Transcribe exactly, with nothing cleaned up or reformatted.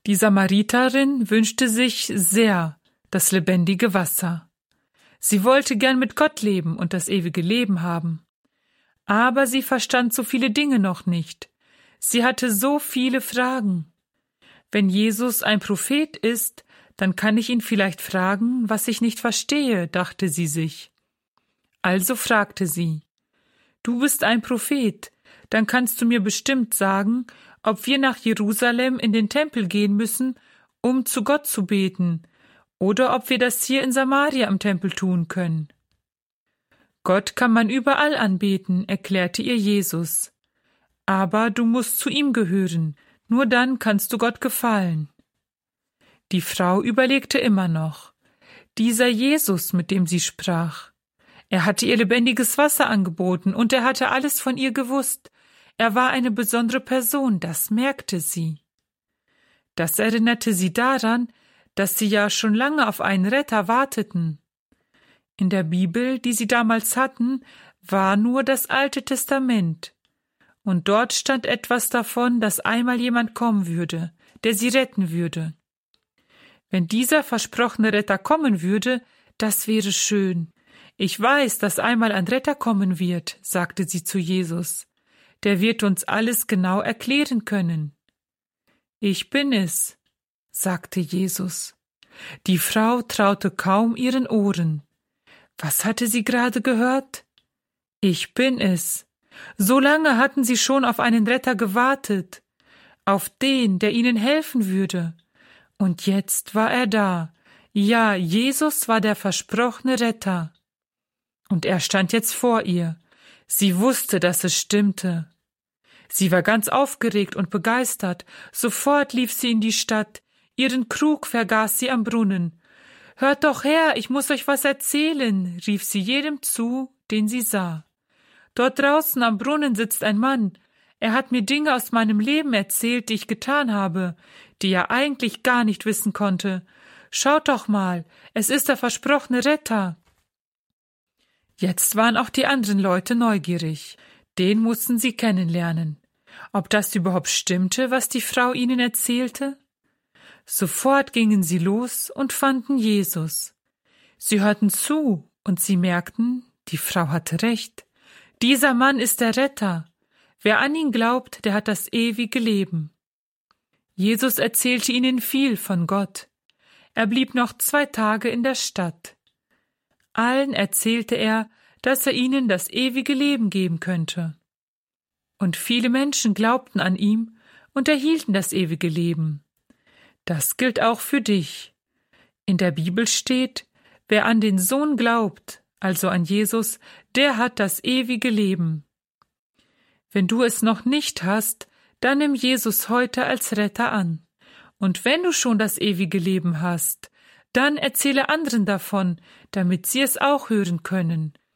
Die Samariterin wünschte sich sehr das lebendige Wasser. Sie wollte gern mit Gott leben und das ewige Leben haben. Aber sie verstand so viele Dinge noch nicht. Sie hatte so viele Fragen. Wenn Jesus ein Prophet ist, dann kann ich ihn vielleicht fragen, was ich nicht verstehe, dachte sie sich. Also fragte sie: Du bist ein Prophet, dann kannst du mir bestimmt sagen, ob wir nach Jerusalem in den Tempel gehen müssen, um zu Gott zu beten, oder ob wir das hier in Samaria am Tempel tun können. Gott kann man überall anbeten, erklärte ihr Jesus. Aber du musst zu ihm gehören, nur dann kannst du Gott gefallen. Die Frau überlegte immer noch. Dieser Jesus, mit dem sie sprach. Er hatte ihr lebendiges Wasser angeboten und er hatte alles von ihr gewusst. Er war eine besondere Person, das merkte sie. Das erinnerte sie daran, dass sie ja schon lange auf einen Retter warteten. In der Bibel, die sie damals hatten, war nur das Alte Testament. Und dort stand etwas davon, dass einmal jemand kommen würde, der sie retten würde. Wenn dieser versprochene Retter kommen würde, das wäre schön. Ich weiß, dass einmal ein Retter kommen wird, sagte sie zu Jesus. Der wird uns alles genau erklären können. Ich bin es, sagte Jesus. Die Frau traute kaum ihren Ohren. Was hatte sie gerade gehört? Ich bin es. So lange hatten sie schon auf einen Retter gewartet, auf den, der ihnen helfen würde. Und jetzt war er da. Ja, Jesus war der versprochene Retter. Und er stand jetzt vor ihr. Sie wusste, dass es stimmte. Sie war ganz aufgeregt und begeistert. Sofort lief sie in die Stadt. Ihren Krug vergaß sie am Brunnen. »Hört doch her, ich muss euch was erzählen«, rief sie jedem zu, den sie sah. »Dort draußen am Brunnen sitzt ein Mann. Er hat mir Dinge aus meinem Leben erzählt, die ich getan habe, die er eigentlich gar nicht wissen konnte. Schaut doch mal, es ist der versprochene Retter.« Jetzt waren auch die anderen Leute neugierig. Den mussten sie kennenlernen. Ob das überhaupt stimmte, was die Frau ihnen erzählte? Sofort gingen sie los und fanden Jesus. Sie hörten zu und sie merkten, die Frau hatte recht. Dieser Mann ist der Retter. Wer an ihn glaubt, der hat das ewige Leben. Jesus erzählte ihnen viel von Gott. Er blieb noch zwei Tage in der Stadt. Allen erzählte er, dass er ihnen das ewige Leben geben könnte. Und viele Menschen glaubten an ihm und erhielten das ewige Leben. Das gilt auch für dich. In der Bibel steht, wer an den Sohn glaubt, also an Jesus, der hat das ewige Leben. Wenn du es noch nicht hast, dann nimm Jesus heute als Retter an. Und wenn du schon das ewige Leben hast, dann erzähle anderen davon, damit sie es auch hören können.